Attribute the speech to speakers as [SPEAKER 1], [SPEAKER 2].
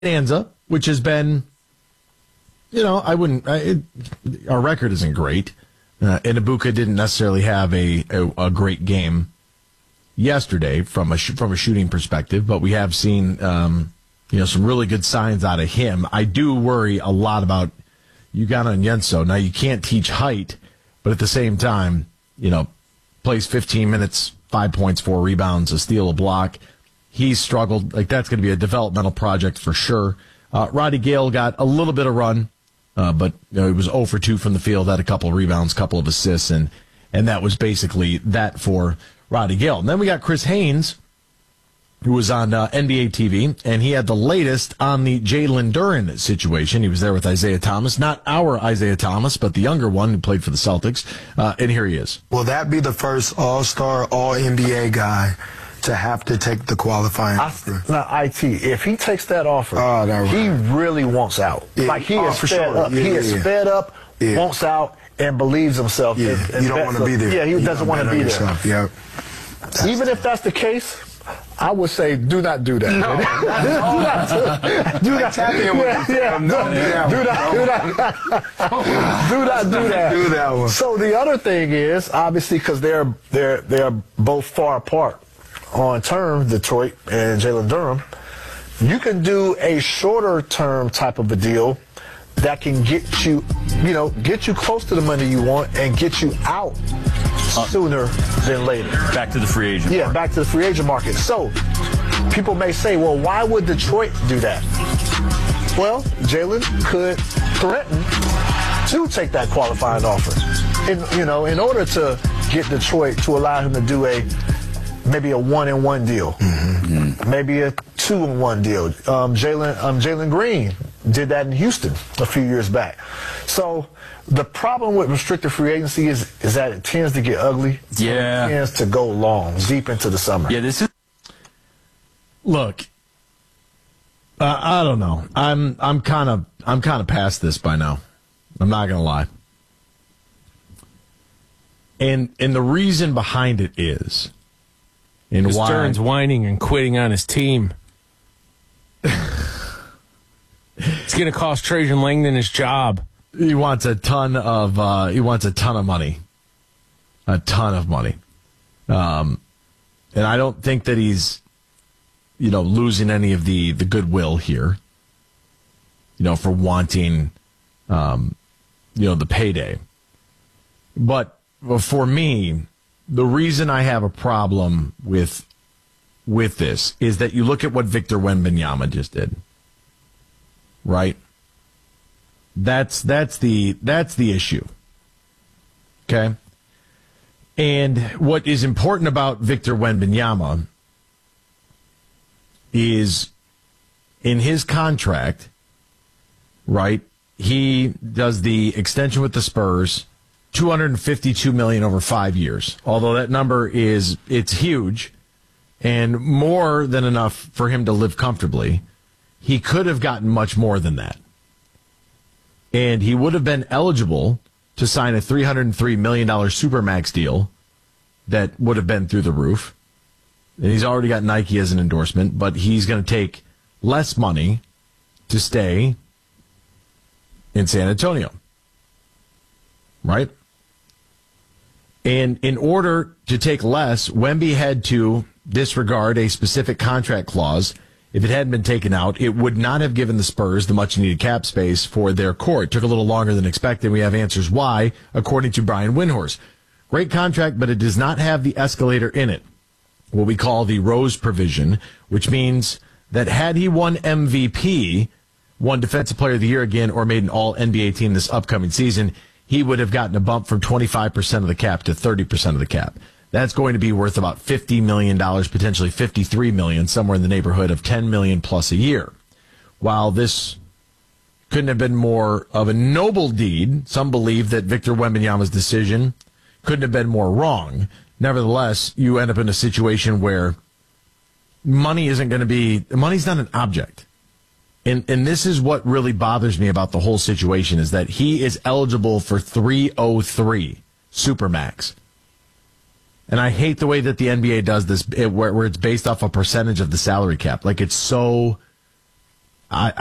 [SPEAKER 1] Anza, which has been, our record isn't great. And Ibuka didn't necessarily have a great game yesterday from a shooting perspective, but we have seen, some really good signs out of him. I do worry a lot about Ugonna Onyenso. Now, you can't teach height, but at the same time, plays 15 minutes, 5 points, 4 rebounds, a steal, a block. He's struggled. Like, that's going to be a developmental project for sure. Roddy Gale got a little bit of run, but he was 0 for 2 from the field, had a couple of rebounds, couple of assists, and that was basically that for Roddy Gale. And then we got Chris Haynes, who was on NBA TV, and he had the latest on the Jalen Duren situation. He was there with Isaiah Thomas, not our Isaiah Thomas, but the younger one who played for the Celtics, and here he is.
[SPEAKER 2] Will that be the first All-Star, All-NBA guy to have to take the qualifying offer?
[SPEAKER 3] Now, if he takes that offer, he really wants out.
[SPEAKER 2] Yeah.
[SPEAKER 3] Like, he is fed up. He is fed up, wants out, and believes himself.
[SPEAKER 2] Yeah, you don't want to be there.
[SPEAKER 3] Yeah, he doesn't want to be there.
[SPEAKER 2] Yeah.
[SPEAKER 3] Even if that's the case, I would say do not do that.
[SPEAKER 2] No,
[SPEAKER 3] do not
[SPEAKER 2] tap in with
[SPEAKER 3] do not do that.
[SPEAKER 2] Do that one.
[SPEAKER 3] So the other thing is, obviously, because they're both far apart on term, Detroit and Jalen Duren, you can do a shorter term type of a deal that can get you close to the money you want and get you out sooner than later.
[SPEAKER 4] Back to the free agent market.
[SPEAKER 3] Back to the free agent market. So people may say, well, why would Detroit do that? Well, Jalen could threaten to take that qualifying offer. In order to get Detroit to allow him to do maybe a 1-and-1 deal, maybe a 2-and-1 deal. Jalen Green did that in Houston a few years back. So the problem with restricted free agency is that it tends to get ugly.
[SPEAKER 4] Yeah,
[SPEAKER 3] it tends to go long, deep into the summer.
[SPEAKER 4] Yeah, this is.
[SPEAKER 1] Look, I don't know. I'm kind of past this by now. I'm not gonna lie. And the reason behind it is.
[SPEAKER 5] And why Stern's whining and quitting on his team. It's going to cost Trajan Langdon his job.
[SPEAKER 1] He wants a ton of money, a ton of money, and I don't think that he's, losing any of the goodwill here, for wanting, the payday. But for me, the reason I have a problem with this is that you look at what Victor Wembanyama just did, right? That's the issue. Okay? And what is important about Victor Wembanyama is in his contract, right? He does the extension with the Spurs, $252 million over 5 years. Although that number it's huge and more than enough for him to live comfortably. He could have gotten much more than that. And he would have been eligible to sign a $303 million Supermax deal that would have been through the roof. And he's already got Nike as an endorsement, but he's going to take less money to stay in San Antonio. Right? And in order to take less, Wemby had to disregard a specific contract clause. If it hadn't been taken out, it would not have given the Spurs the much-needed cap space for their core. It took a little longer than expected. We have answers why, according to Brian Windhorst. Great contract, but it does not have the escalator in it, what we call the Rose provision, which means that had he won MVP, won Defensive Player of the Year again, or made an All-NBA team this upcoming season, he would have gotten a bump from 25% of the cap to 30% of the cap. That's going to be worth about $50 million, potentially $53 million, somewhere in the neighborhood of $10 million plus a year. While this couldn't have been more of a noble deed, some believe that Victor Wembanyama's decision couldn't have been more wrong. Nevertheless, you end up in a situation where money's not an object. And this is what really bothers me about the whole situation, is that he is eligible for 303 Supermax. And I hate the way that the NBA does this, where it's based off a percentage of the salary cap. Like, it's so I